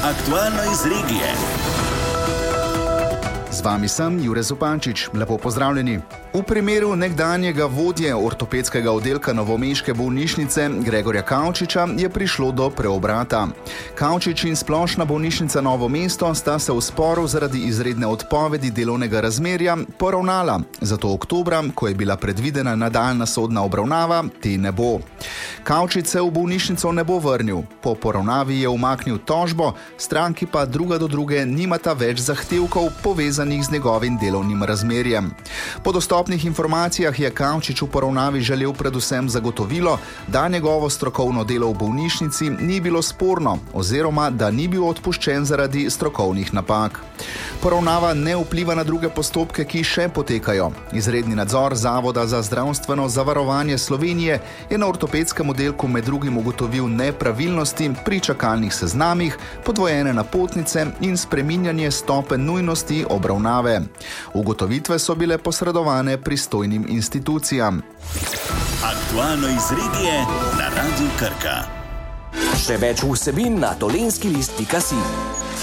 Aktualno iz regije. Z vami sem Jure Zupančič. Lepo pozdravljeni. V primeru nekdanjega vodje ortopedskega oddelka novomeške bolnišnice Gregorja Kavčiča je prišlo do preobrata. Kavčič in Splošna bolnišnica Novo mesto sta se v sporu zaradi izredne odpovedi delovnega razmerja poravnala. Zato oktobra, ko je bila predvidena nadaljna sodna obravnava, te ne bo. Kavčič se v bolnišnico ne bo vrnil. Po poravnavi je umaknil tožbo, stranki pa druga do druge nimata več zahtevkov povezanih z njegovim delovnim razmerjem. Po dostopnih informacijah je Kavčič v poravnavi želel predvsem zagotovilo, da njegovo strokovno delo v bolnišnici ni bilo sporno oziroma da ni bil odpuščen zaradi strokovnih napak. Poravnava ne vpliva na druge postopke, ki še potekajo. Izredni nadzor Zavoda za zdravstveno zavarovanje Slovenije je na ortopedskem oddelku med drugim ugotovil nepravilnosti pri čakalnih seznamih, podvojene napotnice in spreminjanje stopenj nujnosti obravnave. Ugotovitve so bile posredovane pristojnim institucijam. Aktualno iz regije na Radiu Krka. Še več vsebin na dolenskilist.si.